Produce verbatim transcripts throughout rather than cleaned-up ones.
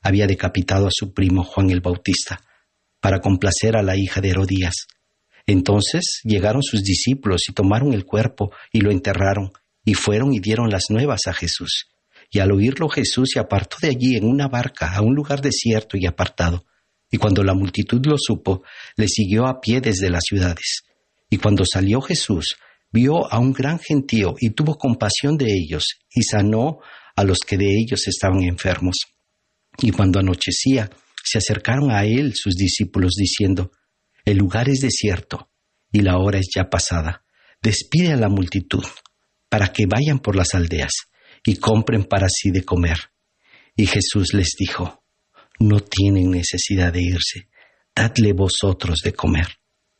había decapitado a su primo Juan el Bautista para complacer a la hija de Herodías. Entonces llegaron sus discípulos y tomaron el cuerpo y lo enterraron, y fueron y dieron las nuevas a Jesús. Y al oírlo Jesús se apartó de allí en una barca a un lugar desierto y apartado. Y cuando la multitud lo supo, le siguió a pie desde las ciudades. Y cuando salió Jesús, vio a un gran gentío y tuvo compasión de ellos, y sanó a los que de ellos estaban enfermos. Y cuando anochecía, se acercaron a él sus discípulos diciendo: el lugar es desierto y la hora es ya pasada. Despide a la multitud para que vayan por las aldeas y compren para sí de comer. Y Jesús les dijo: no tienen necesidad de irse, dadle vosotros de comer.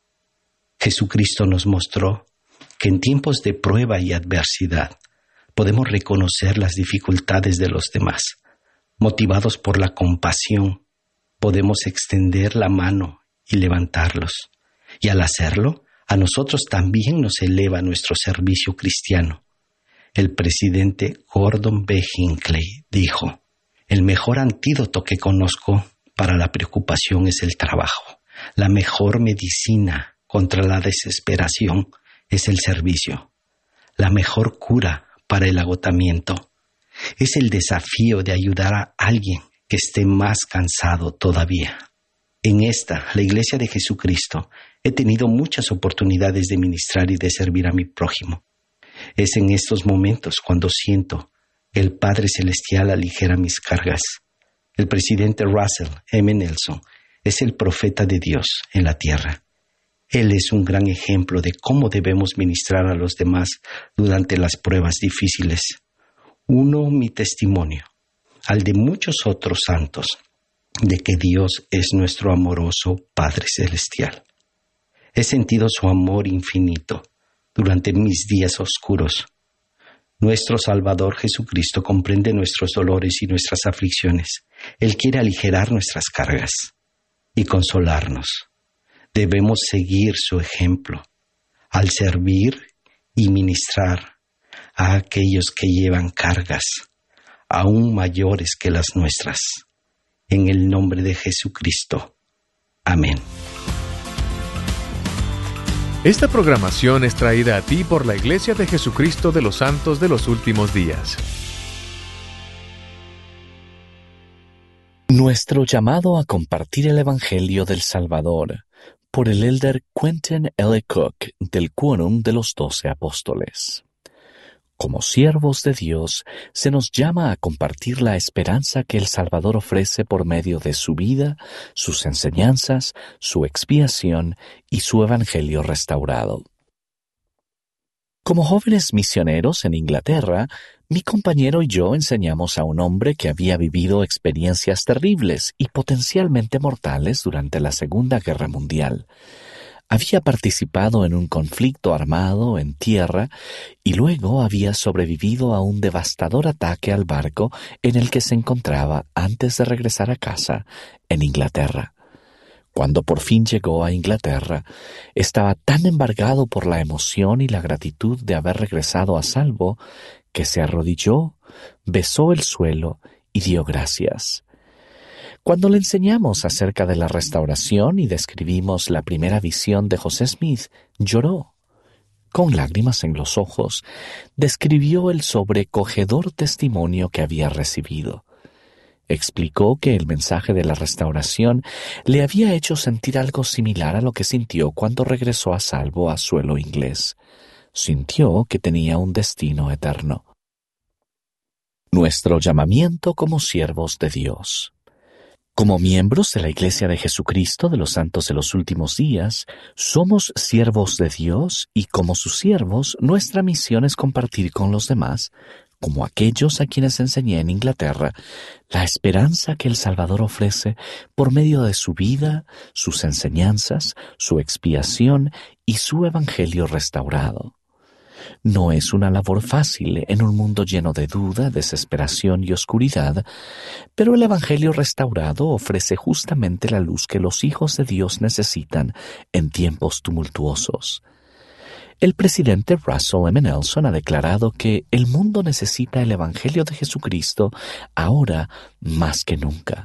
Jesucristo nos mostró que en tiempos de prueba y adversidad podemos reconocer las dificultades de los demás. Motivados por la compasión, podemos extender la mano y levantarlos. Y al hacerlo, a nosotros también nos eleva nuestro servicio cristiano. El presidente Gordon B. Hinckley dijo: el mejor antídoto que conozco para la preocupación es el trabajo. La mejor medicina contra la desesperación es el servicio. La mejor cura para el agotamiento es el desafío de ayudar a alguien que esté más cansado todavía. En esta, la Iglesia de Jesucristo, he tenido muchas oportunidades de ministrar y de servir a mi prójimo. Es en estos momentos cuando siento que el Padre Celestial aligera mis cargas. El presidente Russell M. Nelson es el profeta de Dios en la tierra. Él es un gran ejemplo de cómo debemos ministrar a los demás durante las pruebas difíciles. Uno, mi testimonio, al de muchos otros santos, de que Dios es nuestro amoroso Padre Celestial. He sentido su amor infinito durante mis días oscuros. Nuestro Salvador Jesucristo comprende nuestros dolores y nuestras aflicciones. Él quiere aligerar nuestras cargas y consolarnos. Debemos seguir su ejemplo al servir y ministrar a aquellos que llevan cargas aún mayores que las nuestras. En el nombre de Jesucristo. Amén. Esta programación es traída a ti por la Iglesia de Jesucristo de los Santos de los Últimos Días. Nuestro llamado a compartir el Evangelio del Salvador, por el elder Quentin L. Cook del Quórum de los Doce Apóstoles. Como siervos de Dios, se nos llama a compartir la esperanza que el Salvador ofrece por medio de su vida, sus enseñanzas, su expiación y su Evangelio restaurado. Como jóvenes misioneros en Inglaterra, mi compañero y yo enseñamos a un hombre que había vivido experiencias terribles y potencialmente mortales durante la Segunda Guerra Mundial. Había participado en un conflicto armado en tierra y luego había sobrevivido a un devastador ataque al barco en el que se encontraba antes de regresar a casa en Inglaterra. Cuando por fin llegó a Inglaterra, estaba tan embargado por la emoción y la gratitud de haber regresado a salvo que se arrodilló, besó el suelo y dio gracias. Cuando le enseñamos acerca de la restauración y describimos la primera visión de José Smith, lloró. Con lágrimas en los ojos, describió el sobrecogedor testimonio que había recibido. Explicó que el mensaje de la restauración le había hecho sentir algo similar a lo que sintió cuando regresó a salvo a suelo inglés. Sintió que tenía un destino eterno. Nuestro llamamiento como siervos de Dios. Como miembros de la Iglesia de Jesucristo de los Santos de los Últimos Días, somos siervos de Dios y como sus siervos, nuestra misión es compartir con los demás, como aquellos a quienes enseñé en Inglaterra, la esperanza que el Salvador ofrece por medio de su vida, sus enseñanzas, su expiación y su Evangelio restaurado. No es una labor fácil en un mundo lleno de duda, desesperación y oscuridad, pero el Evangelio restaurado ofrece justamente la luz que los hijos de Dios necesitan en tiempos tumultuosos. El presidente Russell M. Nelson ha declarado que el mundo necesita el Evangelio de Jesucristo ahora más que nunca.